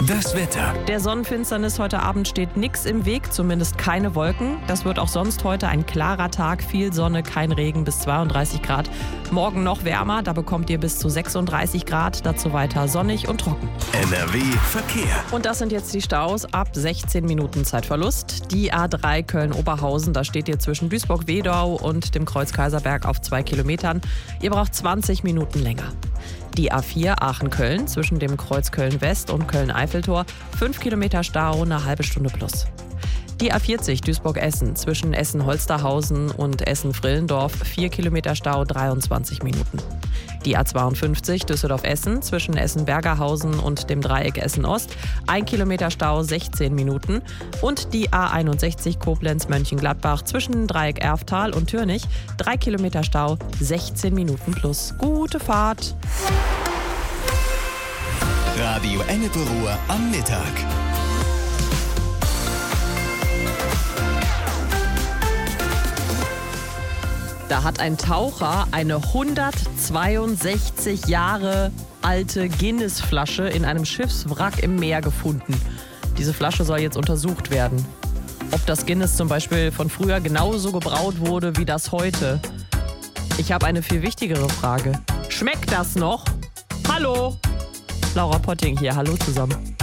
Das Wetter. Der Sonnenfinsternis heute Abend steht nichts im Weg, zumindest keine Wolken. Das wird auch sonst heute ein klarer Tag, viel Sonne, kein Regen, bis 32 Grad. Morgen noch wärmer, da bekommt ihr bis zu 36 Grad, dazu weiter sonnig und trocken. NRW Verkehr. Und das sind jetzt die Staus ab 16 Minuten Zeitverlust. Die A3 Köln-Oberhausen, da steht ihr zwischen Duisburg-Wedau und dem Kreuz Kaiserberg auf 2 Kilometern. Ihr braucht 20 Minuten länger. Die A4 Aachen-Köln zwischen dem Kreuz Köln-West und Köln-Eiffeltor, 5 Kilometer Stau, eine halbe Stunde plus. Die A40 Duisburg-Essen zwischen Essen-Holsterhausen und Essen-Frillendorf, 4 Kilometer Stau, 23 Minuten. Die A52 Düsseldorf-Essen zwischen Essen-Bergerhausen und dem Dreieck Essen-Ost, 1 Kilometer Stau, 16 Minuten. Und die A61 Koblenz-Mönchengladbach zwischen Dreieck Erftal und Türnich, 3 Kilometer Stau, 16 Minuten plus. Gute Fahrt! Radio Ennepe-Ruhr am Mittag. Da hat ein Taucher eine 162 Jahre alte Guinness-Flasche in einem Schiffswrack im Meer gefunden. Diese Flasche soll jetzt untersucht werden. Ob das Guinness zum Beispiel von früher genauso gebraut wurde wie das heute. Ich habe eine viel wichtigere Frage. Schmeckt das noch? Hallo? Laura Potting hier, hallo zusammen.